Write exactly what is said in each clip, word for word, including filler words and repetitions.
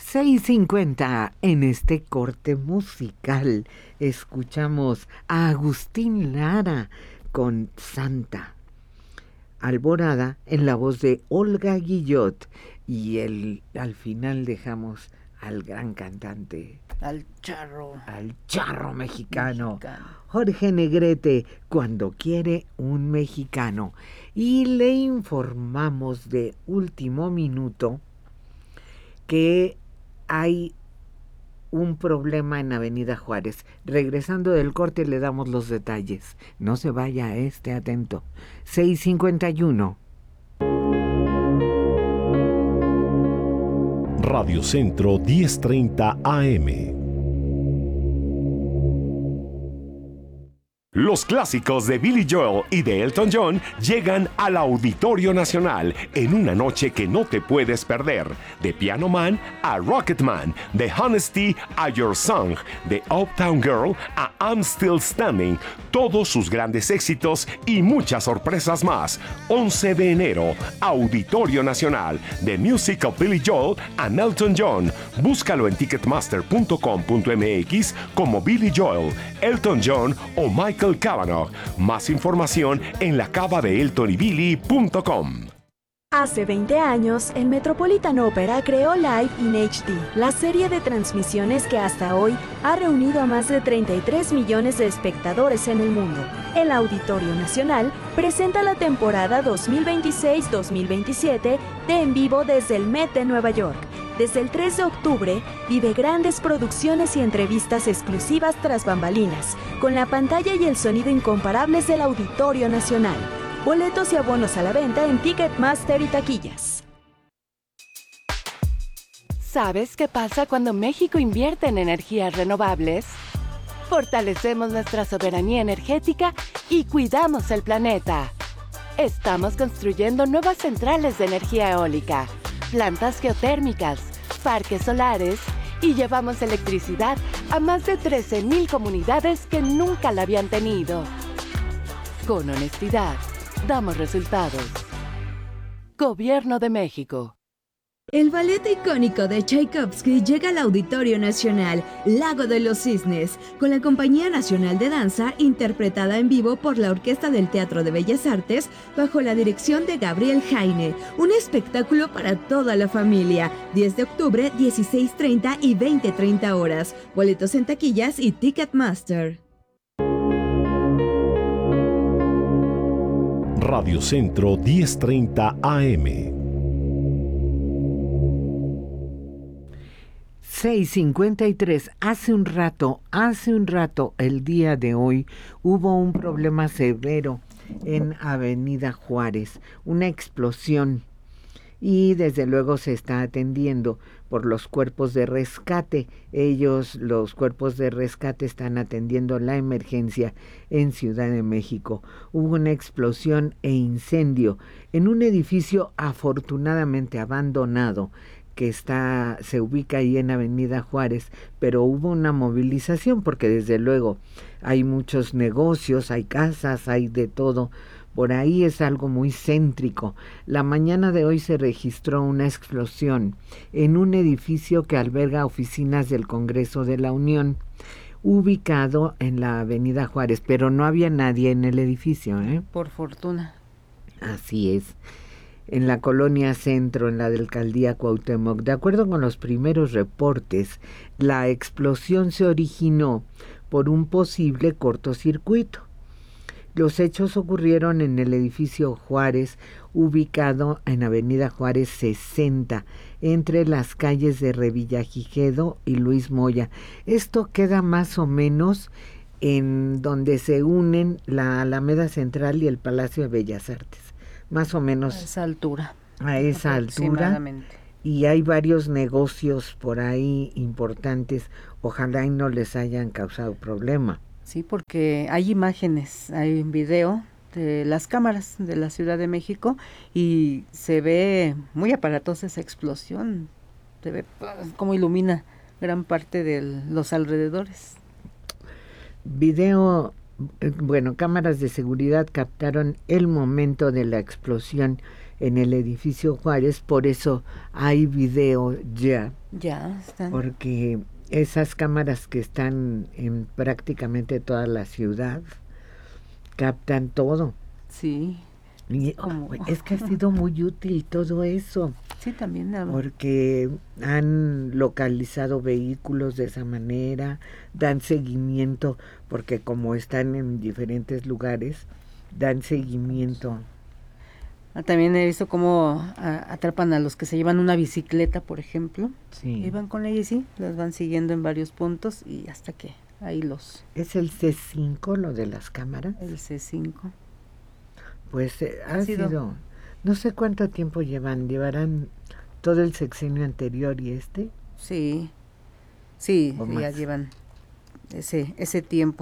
seis cincuenta en este corte musical. Escuchamos a Agustín Lara con Santa. Alborada en la voz de Olga Guillot. Y el, al final dejamos al gran cantante. Al charro. Al charro mexicano. mexicano. Jorge Negrete, cuando quiere un mexicano. Y le informamos de último minuto que hay un problema en Avenida Juárez. Regresando del corte le damos los detalles. No se vaya, esté atento. seis cincuenta y uno. Radio Centro diez treinta A M. Los clásicos de Billy Joel y de Elton John llegan al Auditorio Nacional en una noche que no te puedes perder. De Piano Man a Rocket Man, de Honesty a Your Song, de Uptown Girl a I'm Still Standing, todos sus grandes éxitos y muchas sorpresas más. once de enero, Auditorio Nacional, The Music of Billy Joel and Elton John. Búscalo en ticketmaster punto com punto m x como Billy Joel, Elton John o Michael Cavanaugh. Más información en la cava de elton y billy punto com. Hace veinte años, el Metropolitan Opera creó Live in H D, la serie de transmisiones que hasta hoy ha reunido a más de treinta y tres millones de espectadores en el mundo. El Auditorio Nacional presenta la temporada dos mil veintiséis dos mil veintisiete de En Vivo desde el Met de Nueva York. Desde el tres de octubre, vive grandes producciones y entrevistas exclusivas tras bambalinas, con la pantalla y el sonido incomparables del Auditorio Nacional. Boletos y abonos a la venta en Ticketmaster y taquillas. ¿Sabes qué pasa cuando México invierte en energías renovables? Fortalecemos nuestra soberanía energética y cuidamos el planeta. Estamos construyendo nuevas centrales de energía eólica, plantas geotérmicas, parques solares y llevamos electricidad a más de trece mil comunidades que nunca la habían tenido. Con honestidad, damos resultados. Gobierno de México. El ballet icónico de Tchaikovsky llega al Auditorio Nacional, Lago de los Cisnes, con la Compañía Nacional de Danza, interpretada en vivo por la Orquesta del Teatro de Bellas Artes, bajo la dirección de Gabriel Jaine. Un espectáculo para toda la familia. diez de octubre, dieciséis treinta y veinte treinta horas. Boletos en taquillas y Ticketmaster. Radio Centro diez treinta A M. seis cincuenta y tres. Hace un rato, hace un rato, el día de hoy, hubo un problema severo en Avenida Juárez, una explosión. Y desde luego se está atendiendo por los cuerpos de rescate. Ellos, los cuerpos de rescate, están atendiendo la emergencia en Ciudad de México. Hubo una explosión e incendio en un edificio afortunadamente abandonado que está, se ubica ahí en Avenida Juárez, pero hubo una movilización porque desde luego hay muchos negocios, hay casas, hay de todo. Por ahí es algo muy céntrico. La mañana de hoy se registró una explosión en un edificio que alberga oficinas del Congreso de la Unión, ubicado en la Avenida Juárez, pero no había nadie en el edificio, ¿eh? Por fortuna. Así es. En la colonia Centro, en la de Alcaldía Cuauhtémoc. De acuerdo con los primeros reportes, la explosión se originó por un posible cortocircuito. Los hechos ocurrieron en el edificio Juárez, ubicado en Avenida Juárez sesenta, entre las calles de Revillagigedo y Luis Moya. Esto queda más o menos en donde se unen la Alameda Central y el Palacio de Bellas Artes. Más o menos a esa altura. A esa altura. Y hay varios negocios por ahí importantes. Ojalá y no les hayan causado problema. Sí, porque hay imágenes, hay un video de las cámaras de la Ciudad de México y se ve muy aparatosa esa explosión. Se ve cómo ilumina gran parte de los alrededores. Video, bueno, cámaras de seguridad captaron el momento de la explosión en el edificio Juárez, por eso hay video ya. Ya están. Porque esas cámaras que están en prácticamente toda la ciudad captan todo. Sí. Y, como... es que ha sido muy útil todo eso. Sí, también. La... Porque han localizado vehículos de esa manera, dan seguimiento, porque como están en diferentes lugares, dan seguimiento. También he visto cómo a, atrapan a los que se llevan una bicicleta, por ejemplo. Sí. Y van con ella y sí, las van siguiendo en varios puntos y hasta que ahí los... ¿Es el C cinco lo de las cámaras? El C cinco. Pues eh, ha, ha sido... sido... No sé cuánto tiempo llevan, ¿llevarán todo el sexenio anterior y este? Sí, sí, ¿O sí más? ya llevan ese, ese tiempo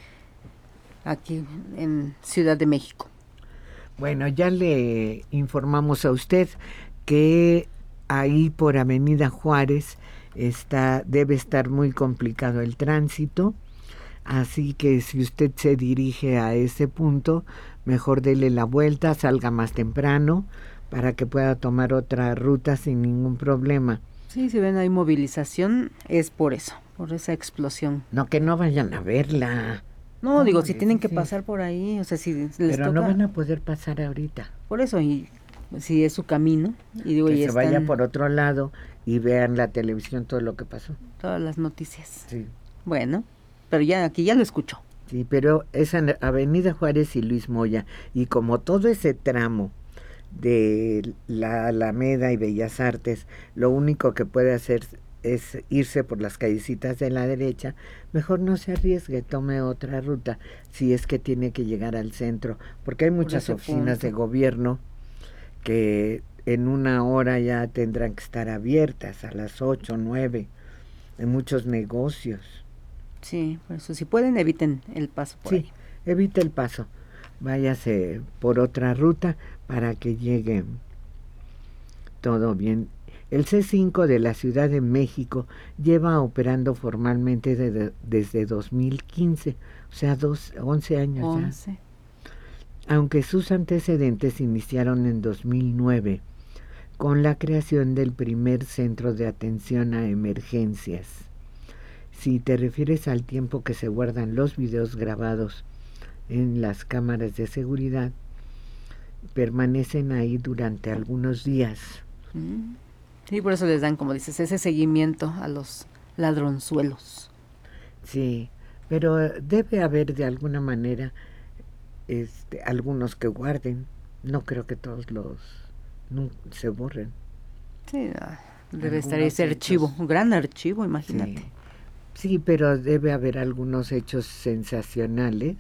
aquí en Ciudad de México. Bueno, ya le informamos a usted que ahí por Avenida Juárez está, debe estar muy complicado el tránsito, así que si usted se dirige a ese punto, mejor dele la vuelta, salga más temprano para que pueda tomar otra ruta sin ningún problema. Sí, si ven ahí movilización, es por eso, por esa explosión. No, que no vayan a verla. No, No, digo, si sí, tienen sí, que sí. pasar por ahí, o sea, si les Pero toca, no van a poder pasar ahorita. por eso, y si es su camino, y digo, Que y se están vaya por otro lado y vean la televisión todo lo que pasó. todas las noticias. Sí. Bueno, pero ya aquí ya lo escucho. Sí, pero es en Avenida Juárez y Luis Moya, y como todo ese tramo de la Alameda y Bellas Artes, lo único que puede hacer es irse por las callecitas de la derecha, mejor no se arriesgue, tome otra ruta, si es que tiene que llegar al centro, porque hay muchas ese oficinas punto. de gobierno que en una hora ya tendrán que estar abiertas, a las ocho, nueve, en muchos negocios. Sí, por eso, si pueden, eviten el paso por Sí, ahí. evite el paso, váyase por otra ruta para que llegue todo bien. El C cinco de la Ciudad de México lleva operando formalmente de, desde dos mil quince, o sea, dos, once años once. ya. Aunque sus antecedentes iniciaron en dos mil nueve, con la creación del primer centro de atención a emergencias. Si te refieres al tiempo que se guardan los videos grabados en las cámaras de seguridad, permanecen ahí durante algunos días. Mm. Sí, por eso les dan, como dices, ese seguimiento a los ladronzuelos. Sí, pero debe haber de alguna manera este, algunos que guarden. No creo que todos los no, se borren. Sí, ah, debe Algunos estar ese archivo, hechos. un gran archivo, imagínate. Sí. Sí, pero debe haber algunos hechos sensacionales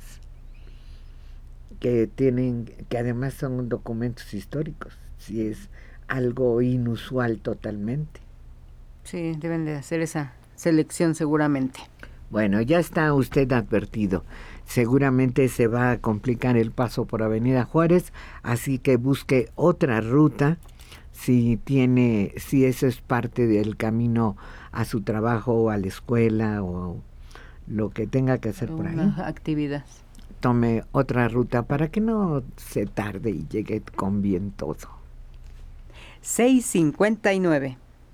que tienen, que además son documentos históricos, si es algo inusual totalmente. Sí, deben de hacer esa selección seguramente. Bueno, ya está usted advertido. Seguramente se va a complicar el paso por Avenida Juárez, así que busque otra ruta si tiene, si eso es parte del camino a su trabajo o a la escuela o lo que tenga que hacer por ahí. Una actividad. Tome otra ruta para que no se tarde y llegue con bien todo. seis cincuenta y nueve.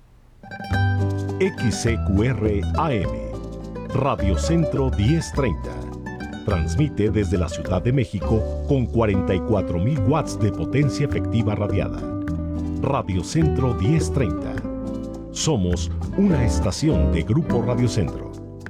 X C Q R A M, Radio Centro diez treinta. Transmite desde la Ciudad de México con cuarenta y cuatro mil watts de potencia efectiva radiada. Radio Centro diez treinta. Somos una estación de Grupo Radio Centro.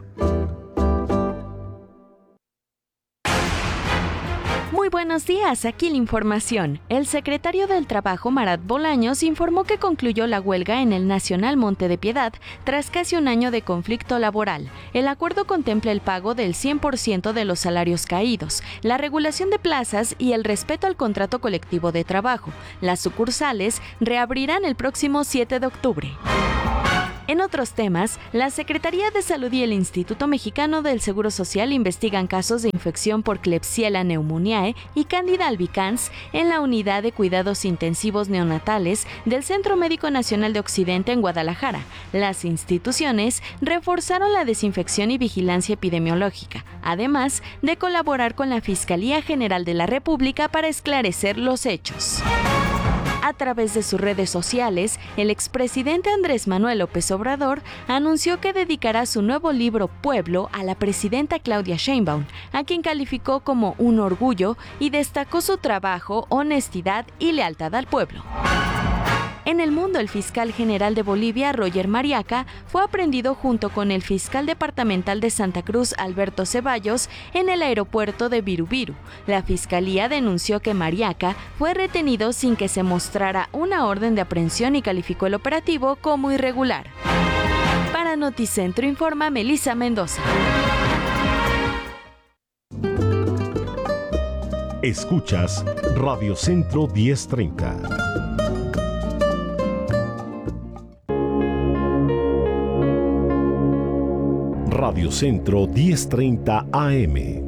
Muy buenos días, aquí la información. El secretario del Trabajo, Marat Bolaños, informó que concluyó la huelga en el Nacional Monte de Piedad tras casi un año de conflicto laboral. El acuerdo contempla el pago del cien por ciento de los salarios caídos, la regulación de plazas y el respeto al contrato colectivo de trabajo. Las sucursales reabrirán el próximo siete de octubre. En otros temas, la Secretaría de Salud y el Instituto Mexicano del Seguro Social investigan casos de infección por Klebsiella pneumoniae y Candida albicans en la Unidad de Cuidados Intensivos Neonatales del Centro Médico Nacional de Occidente en Guadalajara. Las instituciones reforzaron la desinfección y vigilancia epidemiológica, además de colaborar con la Fiscalía General de la República para esclarecer los hechos. A través de sus redes sociales, el expresidente Andrés Manuel López Obrador anunció que dedicará su nuevo libro Pueblo a la presidenta Claudia Sheinbaum, a quien calificó como un orgullo y destacó su trabajo, honestidad y lealtad al pueblo. En el mundo, el fiscal general de Bolivia, Roger Mariaca, fue aprehendido junto con el fiscal departamental de Santa Cruz, Alberto Ceballos, en el aeropuerto de Virubiru. La fiscalía denunció que Mariaca fue retenido sin que se mostrara una orden de aprehensión y calificó el operativo como irregular. Para Noticentro informa Melissa Mendoza. Escuchas Radio Centro diez treinta. Radio Centro diez treinta A M.